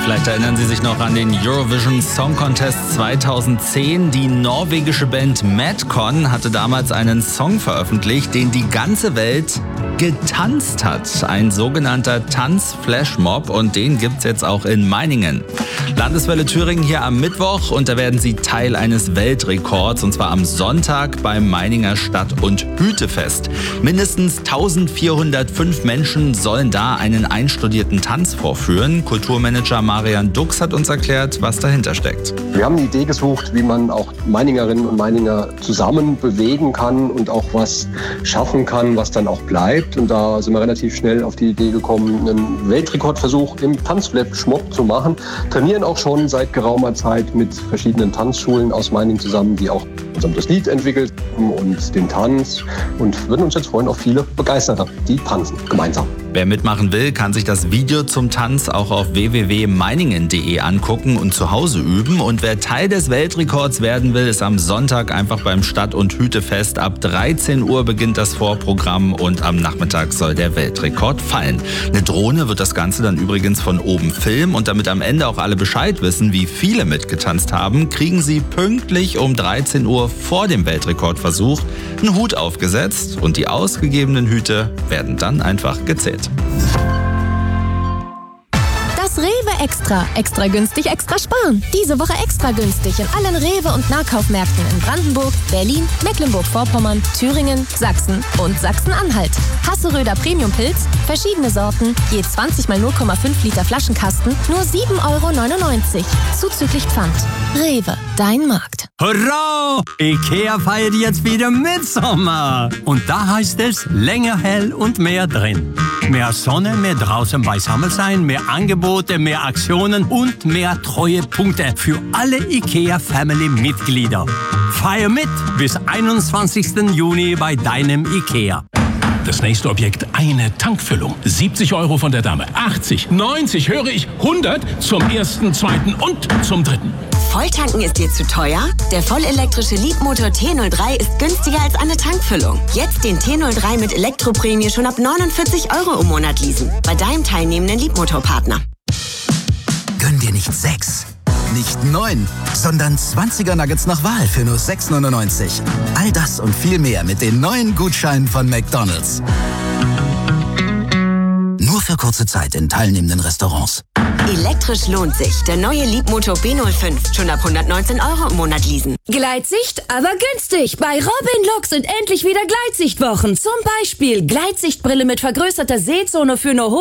Vielleicht erinnern Sie sich noch an den Eurovision Song Contest 2010. Die norwegische Band Madcon hatte damals einen Song veröffentlicht, den die ganze Welt getanzt hat. Ein sogenannter Tanz-Flashmob, und den gibt's jetzt auch in Meiningen. Landeswelle Thüringen hier am Mittwoch, und da werden Sie Teil eines Weltrekords, und zwar am Sonntag beim Meininger Stadt- und Hütefest. Mindestens 1405 Menschen sollen da einen einstudierten Tanz vorführen. Kulturmanager Marian Dux hat uns erklärt, was dahinter steckt. Wir haben eine Idee gesucht, wie man auch Meiningerinnen und Meininger zusammen bewegen kann und auch was schaffen kann, was dann auch bleibt. Und da sind wir relativ schnell auf die Idee gekommen, einen Weltrekordversuch im Tanzflashmob zu machen. Trainieren auch schon seit geraumer Zeit mit verschiedenen Tanzschulen aus Meiningen zusammen, die auch das Lied entwickelt haben und den Tanz, und würden uns jetzt freuen auf viele Begeisterte, die tanzen gemeinsam. Wer mitmachen will, kann sich das Video zum Tanz auch auf www.meiningen.de angucken und zu Hause üben. Und wer Teil des Weltrekords werden will, ist am Sonntag einfach beim Stadt- und Hütefest. Ab 13 Uhr beginnt das Vorprogramm und am Nachmittag soll der Weltrekord fallen. Eine Drohne wird das Ganze dann übrigens von oben filmen, und damit am Ende auch alle Bescheid wissen, wie viele mitgetanzt haben, kriegen Sie pünktlich um 13 Uhr vor dem Weltrekordversuch einen Hut aufgesetzt, und die ausgegebenen Hüte werden dann einfach gezählt. Das Rewe Extra. Extra günstig, extra sparen. Diese Woche extra günstig in allen Rewe- und Nahkaufmärkten in Brandenburg, Berlin, Mecklenburg-Vorpommern, Thüringen, Sachsen und Sachsen-Anhalt. Hasseröder Premium-Pilz, verschiedene Sorten, je 20 mal 0,5 Liter Flaschenkasten, nur 7,99 €. Zuzüglich Pfand. Rewe, dein Markt. Hurra! IKEA feiert jetzt wieder Mitsommer. Und da heißt es länger hell und mehr drin. Mehr Sonne, mehr draußen beisammen sein, mehr Angebote, mehr Aktionen und mehr Treuepunkte für alle IKEA-Family-Mitglieder. Feier mit bis 21. Juni bei deinem IKEA. Das nächste Objekt, eine Tankfüllung. 70 € von der Dame, 80, 90, höre ich, 100 zum ersten, zweiten und zum dritten. Volltanken ist dir zu teuer? Der vollelektrische Leapmotor T03 ist günstiger als eine Tankfüllung. Jetzt den T03 mit Elektroprämie schon ab 49 € im Monat leasen. Bei deinem teilnehmenden Leapmotor-Partner. Gönn dir nicht 6, nicht 9, sondern 20er Nuggets nach Wahl für nur 6,99 €. All das und viel mehr mit den neuen Gutscheinen von McDonald's. Nur für kurze Zeit in teilnehmenden Restaurants. Elektrisch lohnt sich. Der neue Leapmotor B05. Schon ab 119 € im Monat leasen. Gleitsicht, aber günstig. Bei Robin Look sind endlich wieder Gleitsichtwochen. Zum Beispiel Gleitsichtbrille mit vergrößerter Sehzone für nur